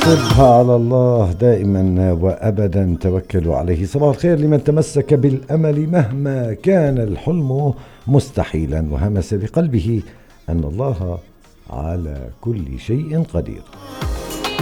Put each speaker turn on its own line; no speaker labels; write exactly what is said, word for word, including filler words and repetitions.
سبها على الله دائما وأبدا، توكلوا عليه. صباح الخير لمن تمسك بالأمل مهما كان الحلم مستحيلا، وهمس بقلبه أن الله على كل شيء قدير.